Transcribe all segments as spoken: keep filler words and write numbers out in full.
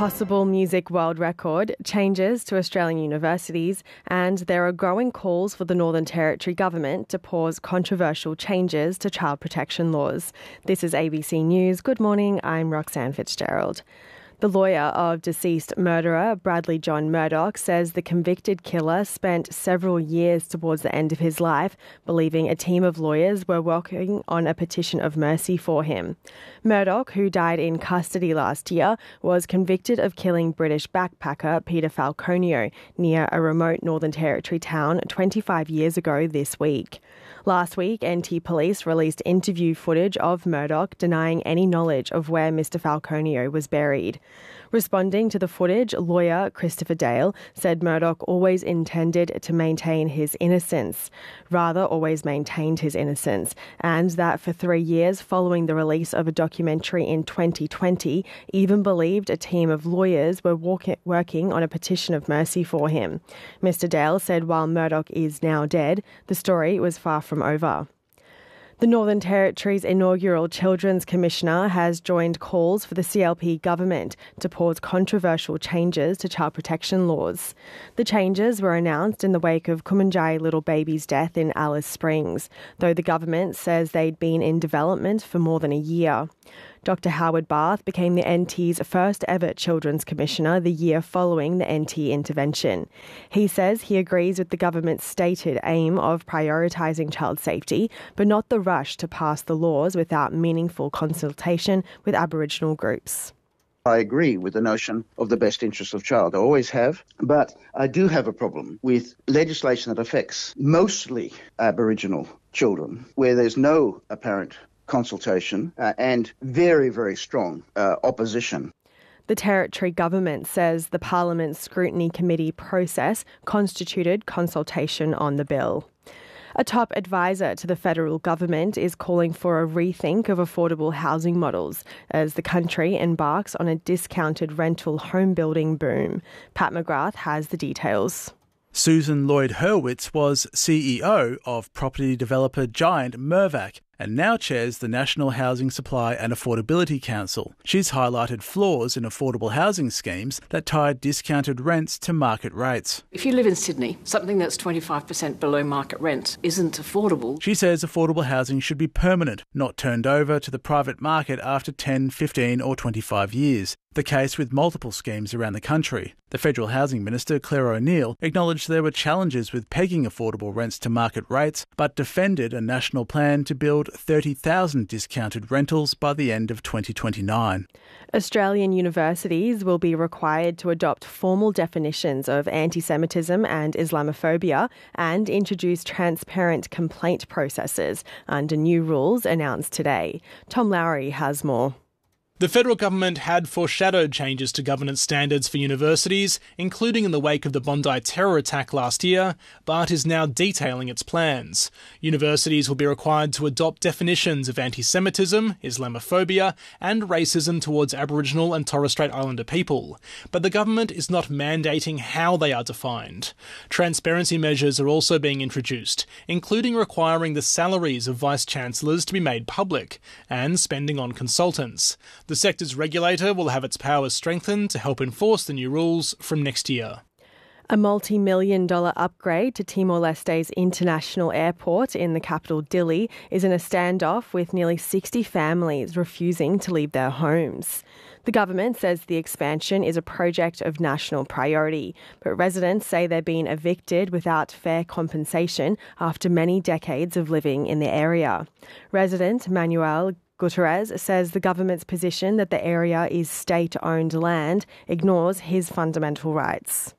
possible music world record, changes to Australian universities, and there are growing calls for the Northern Territory government to pause controversial changes to child protection laws. This is A B C News. Good morning, I'm Roxanne Fitzgerald. The lawyer of deceased murderer Bradley John Murdoch says the convicted killer spent several years towards the end of his life believing a team of lawyers were working on a petition of mercy for him. Murdoch, who died in custody last year, was convicted of killing British backpacker Peter Falconio near a remote Northern Territory town twenty-five years ago this week. Last week, N T Police released interview footage of Murdoch denying any knowledge of where Mister Falconio was buried. Responding to the footage, lawyer Christopher Dale said Murdoch always intended to maintain his innocence, rather always maintained his innocence, and that for three years following the release of a documentary in twenty twenty, even believed a team of lawyers were walk- working on a petition of mercy for him. Mister Dale said while Murdoch is now dead, the story was far from over. The Northern Territory's inaugural Children's Commissioner has joined calls for the C L P government to pause controversial changes to child protection laws. The changes were announced in the wake of Kumanjai little baby's death in Alice Springs, though the government says they'd been in development for more than a year. Doctor Howard Barth became the N T's first ever Children's Commissioner the year following the N T intervention. He says he agrees with the government's stated aim of prioritising child safety, but not the rush to pass the laws without meaningful consultation with Aboriginal groups. I agree with the notion of the best interest of child. I always have. But I do have a problem with legislation that affects mostly Aboriginal children, where there's no apparent consultation uh, and very, very strong uh, opposition. The Territory government says the Parliament's scrutiny committee process constituted consultation on the bill. A top advisor to the federal government is calling for a rethink of affordable housing models as the country embarks on a discounted rental home building boom. Pat McGrath has the details. Susan Lloyd-Hurwitz was C E O of property developer giant Mirvac and now chairs the National Housing Supply and Affordability Council. She's highlighted flaws in affordable housing schemes that tie discounted rents to market rates. If you live in Sydney, something that's twenty-five percent below market rent isn't affordable. She says affordable housing should be permanent, not turned over to the private market after ten, fifteen or twenty-five years. The case with multiple schemes around the country. The Federal Housing Minister, Claire O'Neill, acknowledged there were challenges with pegging affordable rents to market rates, but defended a national plan to build thirty thousand discounted rentals by the end of twenty twenty-nine. Australian universities will be required to adopt formal definitions of anti-Semitism and Islamophobia and introduce transparent complaint processes under new rules announced today. Tom Lowry has more. The federal government had foreshadowed changes to governance standards for universities, including in the wake of the Bondi terror attack last year, but is now detailing its plans. Universities will be required to adopt definitions of anti-Semitism, Islamophobia, and racism towards Aboriginal and Torres Strait Islander people. But the government is not mandating how they are defined. Transparency measures are also being introduced, including requiring the salaries of vice-chancellors to be made public, and spending on consultants. The sector's regulator will have its powers strengthened to help enforce the new rules from next year. A multi-million dollar upgrade to Timor-Leste's international airport in the capital Dili is in a standoff with nearly sixty families refusing to leave their homes. The government says the expansion is a project of national priority, but residents say they're being evicted without fair compensation after many decades of living in the area. Resident Manuel Guterres says the government's position that the area is state-owned land ignores his fundamental rights.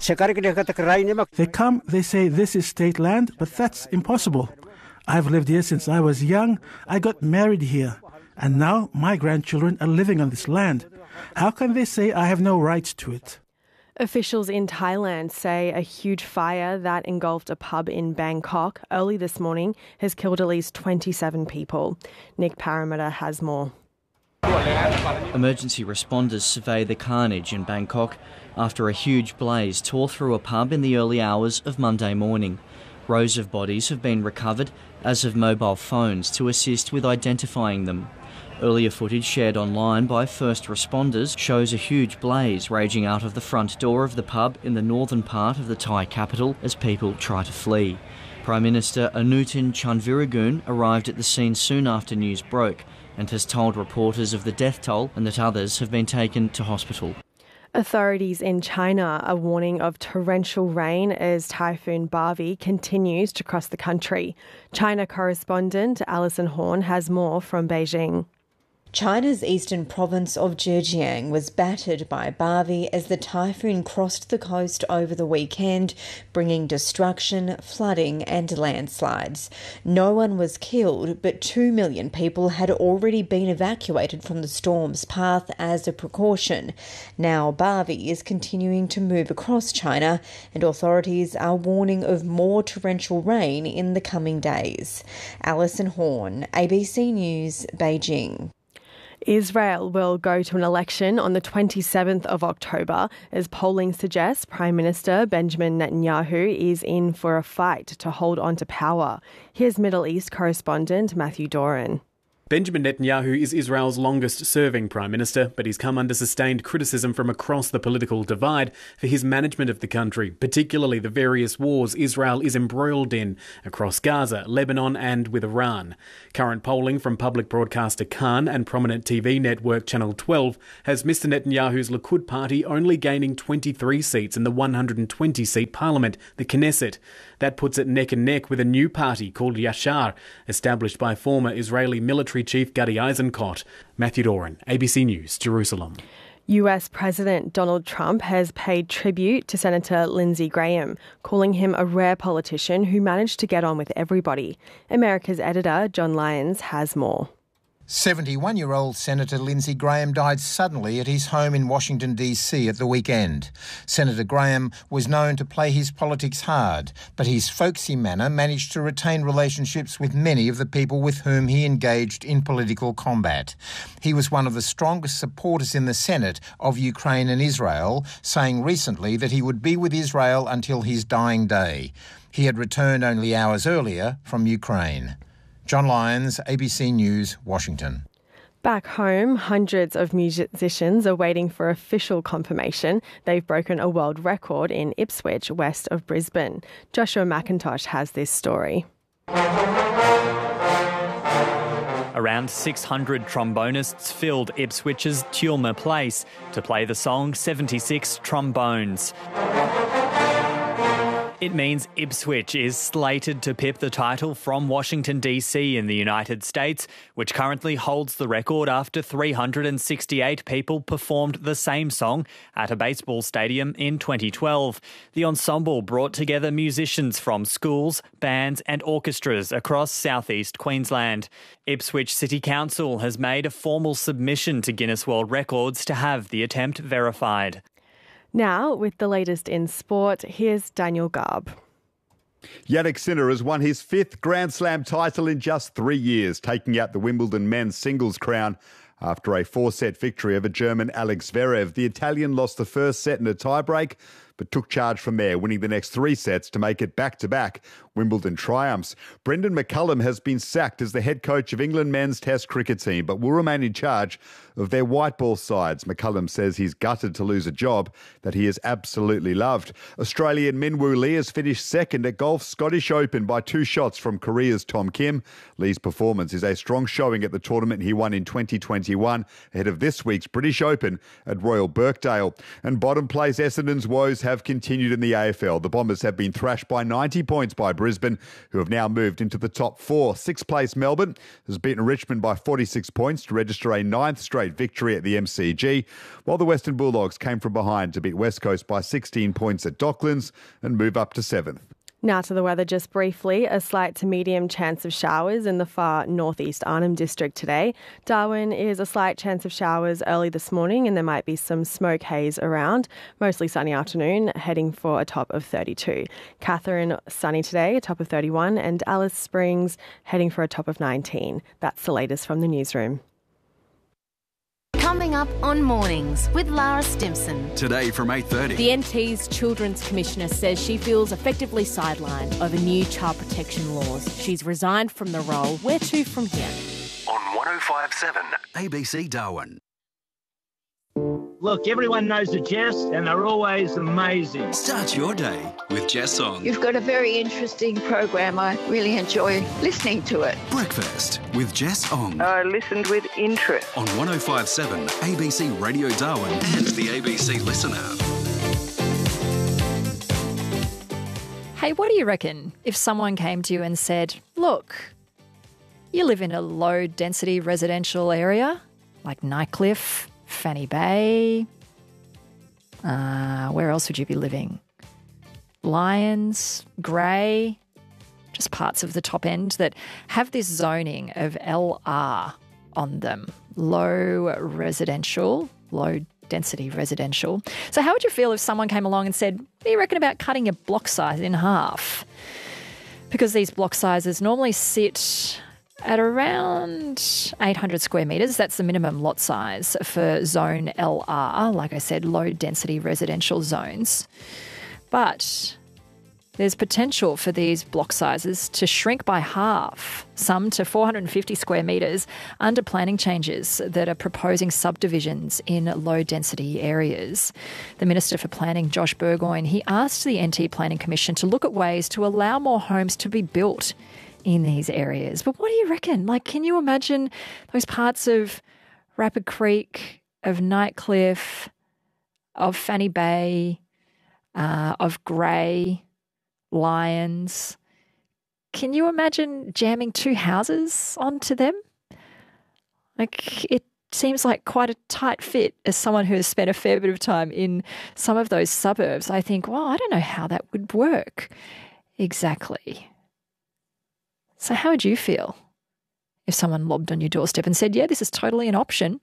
They come, they say this is state land, but that's impossible. I've lived here since I was young. I got married here. And now my grandchildren are living on this land. How can they say I have no rights to it? Officials in Thailand say a huge fire that engulfed a pub in Bangkok early this morning has killed at least twenty-seven people. Nick Parramatta has more. Emergency responders survey the carnage in Bangkok after a huge blaze tore through a pub in the early hours of Monday morning. Rows of bodies have been recovered, as have mobile phones to assist with identifying them. Earlier footage shared online by first responders shows a huge blaze raging out of the front door of the pub in the northern part of the Thai capital as people try to flee. Prime Minister Anutin Chanvirakul arrived at the scene soon after news broke and has told reporters of the death toll and that others have been taken to hospital. Authorities in China are warning of torrential rain as Typhoon Barbie continues to cross the country. China correspondent Alison Horn has more from Beijing. China's eastern province of Zhejiang was battered by Barbie as the typhoon crossed the coast over the weekend, bringing destruction, flooding and landslides. No one was killed, but two million people had already been evacuated from the storm's path as a precaution. Now Barbie is continuing to move across China, and authorities are warning of more torrential rain in the coming days. Alison Horn, A B C News, Beijing. Israel will go to an election on the twenty-seventh of October as polling suggests Prime Minister Benjamin Netanyahu is in for a fight to hold on to power. Here's Middle East correspondent Matthew Doran. Benjamin Netanyahu is Israel's longest-serving Prime Minister, but he's come under sustained criticism from across the political divide for his management of the country, particularly the various wars Israel is embroiled in across Gaza, Lebanon and with Iran. Current polling from public broadcaster Khan and prominent T V network Channel twelve has Mister Netanyahu's Likud party only gaining twenty-three seats in the one hundred twenty seat parliament, the Knesset. That puts it neck and neck with a new party called Yashar, established by former Israeli military chief Gadi Eisenkot. Matthew Doran, A B C News, Jerusalem. U S President Donald Trump has paid tribute to Senator Lindsey Graham, calling him a rare politician who managed to get on with everybody. America's editor, John Lyons, has more. seventy-one-year-old Senator Lindsey Graham died suddenly at his home in Washington, D C at the weekend. Senator Graham was known to play his politics hard, but his folksy manner managed to retain relationships with many of the people with whom he engaged in political combat. He was one of the strongest supporters in the Senate of Ukraine and Israel, saying recently that he would be with Israel until his dying day. He had returned only hours earlier from Ukraine. John Lyons, A B C News, Washington. Back home, hundreds of musicians are waiting for official confirmation they've broken a world record in Ipswich, west of Brisbane. Joshua McIntosh has this story. Around six hundred trombonists filled Ipswich's Tulma Place to play the song seventy-six Trombones. It means Ipswich is slated to pip the title from Washington, D C in the United States, which currently holds the record after three hundred sixty-eight people performed the same song at a baseball stadium in twenty twelve. The ensemble brought together musicians from schools, bands and orchestras across southeast Queensland. Ipswich City Council has made a formal submission to Guinness World Records to have the attempt verified. Now, with the latest in sport, here's Daniel Garb. Jannik Sinner has won his fifth Grand Slam title in just three years, taking out the Wimbledon men's singles crown after a four-set victory over German Alex Zverev. The Italian lost the first set in a tiebreak, but took charge from there, winning the next three sets to make it back-to-back Wimbledon triumphs. Brendan McCullum has been sacked as the head coach of England men's Test cricket team, but will remain in charge of their white ball sides. McCullum says he's gutted to lose a job that he has absolutely loved. Australian Min Woo Lee has finished second at Golf's Scottish Open by two shots from Korea's Tom Kim. Lee's performance is a strong showing at the tournament he won in twenty twenty-one, ahead of this week's British Open at Royal Birkdale. And bottom place Essendon's woes have continued in the A F L. The Bombers have been thrashed by ninety points by Brisbane, who have now moved into the top four. Sixth place Melbourne has beaten Richmond by forty-six points to register a ninth straight victory at the M C G, while the Western Bulldogs came from behind to beat West Coast by sixteen points at Docklands and move up to seventh. Now to the weather just briefly. A slight to medium chance of showers in the far northeast Arnhem District today. Darwin is a slight chance of showers early this morning, and there might be some smoke haze around. Mostly sunny afternoon, heading for a top of thirty-two. Katherine, sunny today, a top of thirty-one, and Alice Springs heading for a top of nineteen. That's the latest from the newsroom. Coming up on Mornings with Lara Stimson. Today from eight thirty. The N T's Children's Commissioner says she feels effectively sidelined over new child protection laws. She's resigned from the role. Where to from here? On one oh oh five seven A B C Darwin. Look, everyone knows the Jess, and they're always amazing. Start your day with Jess Ong. You've got a very interesting program. I really enjoy listening to it. Breakfast with Jess Ong. I listened with interest. On one oh five seven A B C Radio Darwin and the A B C Listen app. Hey, what do you reckon if someone came to you and said, look, you live in a low-density residential area like Nightcliff, Fanny Bay. Uh, where else would you be living? Lyons, Grey, just parts of the top end that have this zoning of L R on them. Low residential, low density residential. So how would you feel if someone came along and said, what do you reckon about cutting your block size in half? Because these block sizes normally sit at around eight hundred square metres. That's the minimum lot size for zone L R, like I said, low density residential zones. But there's potential for these block sizes to shrink by half, some to four hundred fifty square metres, under planning changes that are proposing subdivisions in low density areas. The Minister for Planning, Josh Burgoyne, he asked the N T Planning Commission to look at ways to allow more homes to be built in these areas. But what do you reckon? Like, can you imagine those parts of Rapid Creek, of Nightcliff, of Fanny Bay, uh, of Grey, Lyons? Can you imagine jamming two houses onto them? Like, it seems like quite a tight fit. As someone who has spent a fair bit of time in some of those suburbs, I think, well, I don't know how that would work exactly. So how would you feel if someone lobbed on your doorstep and said, yeah, this is totally an option?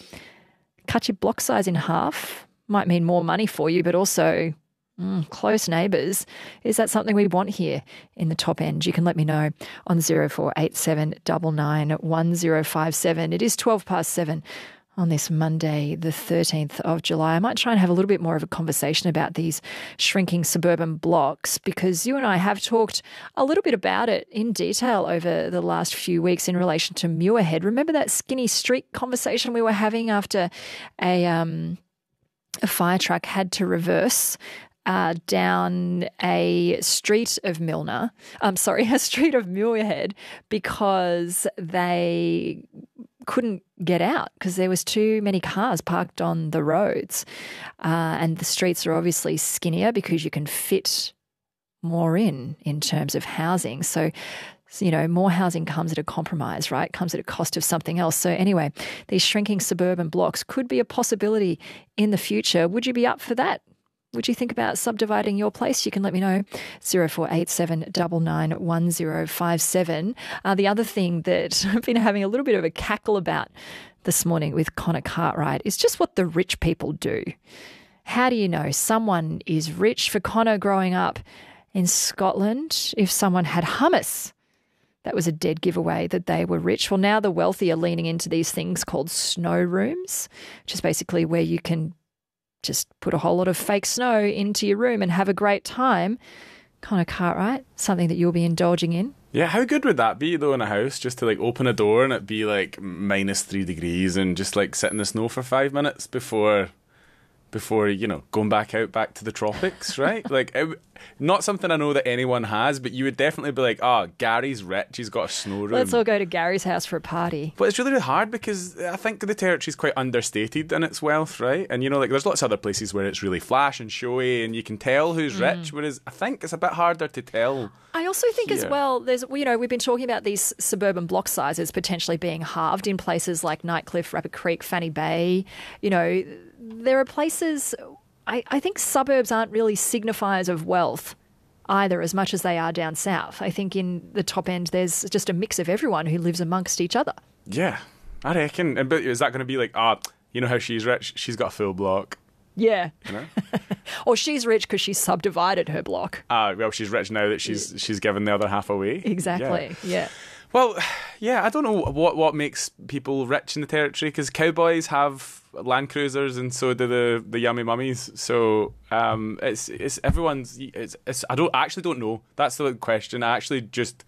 Cut your block size in half. Might mean more money for you, but also mm, close neighbours. Is that something we want here in the top end? You can let me know on zero four eight seven nine nine one zero five seven. It is twelve past seven on this Monday, the thirteenth of July. I might try and have a little bit more of a conversation about these shrinking suburban blocks, because you and I have talked a little bit about it in detail over the last few weeks in relation to Muirhead. Remember that skinny street conversation we were having after a, um, a fire truck had to reverse Uh, down a street of Milner, I'm sorry, a street of Muirhead, because they couldn't get out because there was too many cars parked on the roads. Uh, and the streets are obviously skinnier because you can fit more in, in terms of housing. So, you know, more housing comes at a compromise, right? Comes at a cost of something else. So anyway, these shrinking suburban blocks could be a possibility in the future. Would you be up for that? Would you think about subdividing your place? You can let me know, zero four eight seven nine nine one zero five seven. Uh, the other thing that I've been having a little bit of a cackle about this morning with Connor Cartwright is just what the rich people do. How do you know someone is rich? For Connor, growing up in Scotland, if someone had hummus, that was a dead giveaway that they were rich. Well, now the wealthy are leaning into these things called snow rooms, which is basically where you can just put a whole lot of fake snow into your room and have a great time. Connor Cartwright, something that you'll be indulging in. Yeah, how good would that be, though, in a house, just to, like, open a door and it be, like, minus three degrees and just, like, sit in the snow for five minutes before, before you know, going back out, back to the tropics, right? Like, it, not something I know that anyone has, but you would definitely be like, oh, Gary's rich, he's got a snow room. Let's all go to Gary's house for a party. But it's really, really hard because I think the territory's quite understated in its wealth, right? And, you know, like, there's lots of other places where it's really flash and showy and you can tell who's mm. rich, whereas I think it's a bit harder to tell. I also think here. as well, there's, you know, we've been talking about these suburban block sizes potentially being halved in places like Nightcliff, Rapid Creek, Fanny Bay. You know, there are places, I, I think suburbs aren't really signifiers of wealth either, as much as they are down south. I think in the top end, there's just a mix of everyone who lives amongst each other. Yeah, I reckon. But is that going to be like, ah, oh, you know how she's rich? She's got a full block. Yeah. You know? Or she's rich because she's subdivided her block. Ah, uh, well, she's rich now that she's yeah. she's given the other half away. Exactly, yeah. yeah. Well, yeah, I don't know what, what makes people rich in the territory, because cowboys have Land Cruisers and so do the, the yummy mummies. So um, it's it's everyone's. It's, it's I don't I actually don't know. That's the question. I actually just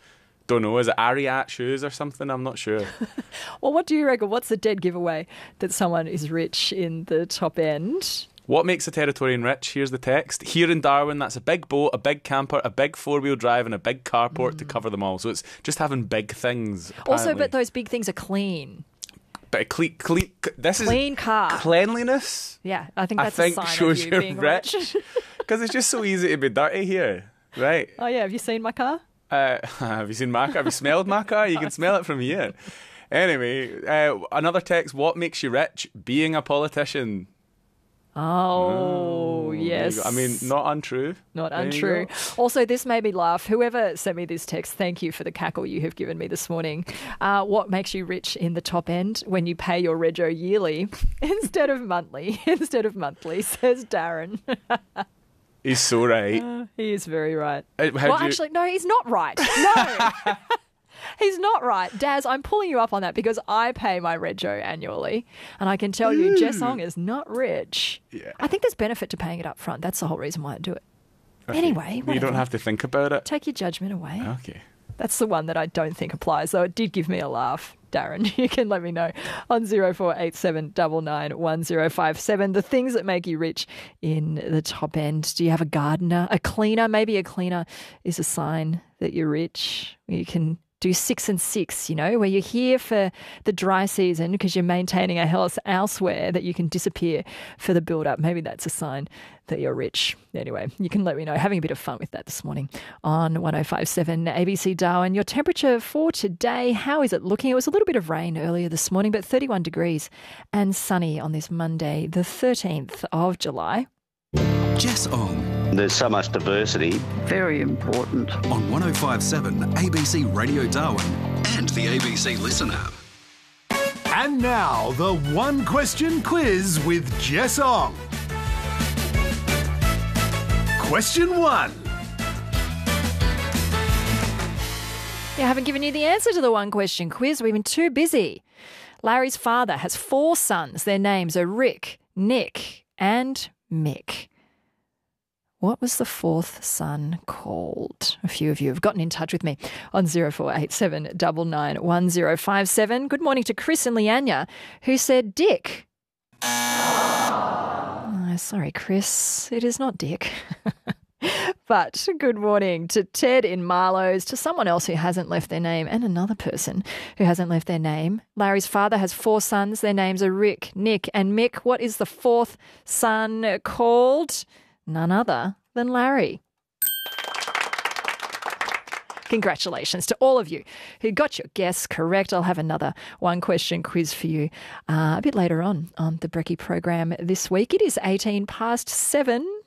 don't know, is it Ariat shoes or something? I'm not sure. Well, what do you reckon? What's the dead giveaway that someone is rich in the top end? What makes a Territorian rich? Here's the text. Here in Darwin, that's a big boat, a big camper, a big four-wheel drive and a big carport mm. to cover them all. So it's just having big things, apparently. Also, but those big things are clean. But a clean, clean, this clean is car. Cleanliness. Yeah, I think that's I think a sign shows of you you're being rich. Because it's just so easy to be dirty here, right? Oh yeah, have you seen my car? Uh, have you seen my car? Have you smelled my car? You can smell it from here. Anyway, uh, another text. What makes you rich? Being a politician. Oh, oh yes. I mean, not untrue. Not there untrue. Also, this made me laugh. Whoever sent me this text, thank you for the cackle you have given me this morning. Uh, what makes you rich in the top end? When you pay your rego yearly instead of monthly. Instead of monthly, says Darren. He's so right. Uh, he is very right. Uh, well, you... actually, no, he's not right. No. He's not right. Daz, I'm pulling you up on that because I pay my rego annually and I can tell you Jess Ong is not rich. Yeah. I think there's benefit to paying it up front. That's the whole reason why I do it. Okay. Anyway, whatever. You don't have to think about it. Take your judgment away. Okay. That's the one that I don't think applies, though it did give me a laugh. Darren, you can let me know on zero four eight seven nine nine one zero five seven. The things that make you rich in the top end. Do you have a gardener, a cleaner? Maybe a cleaner is a sign that you're rich. You can do six and six, you know, where you're here for the dry season because you're maintaining a house elsewhere that you can disappear for the build-up. Maybe that's a sign that you're rich. Anyway, you can let me know. Having a bit of fun with that this morning on one oh five seven A B C Darwin. Your temperature for today, how is it looking? It was a little bit of rain earlier this morning, but thirty-one degrees and sunny on this Monday, the thirteenth of July. Jess Ong. There's so much diversity. Very important. On one oh five seven A B C Radio Darwin and the A B C Listen app. And now, the one question quiz with Jess Ong. Question one. Yeah, I haven't given you the answer to the one question quiz. We've been too busy. Larry's father has four sons. Their names are Rick, Nick, and Mick. What was the fourth son called? A few of you have gotten in touch with me on zero four eight seven nine nine one zero five seven. Good morning to Chris and Leanya, who said Dick. Oh, sorry, Chris. It is not Dick. But good morning to Ted in Marlows, to someone else who hasn't left their name, and another person who hasn't left their name. Larry's father has four sons. Their names are Rick, Nick, and Mick. What is the fourth son called? None other than Larry. Congratulations to all of you who got your guess correct. I'll have another one question quiz for you uh, a bit later on on the Brekkie program this week. It is eighteen past seven.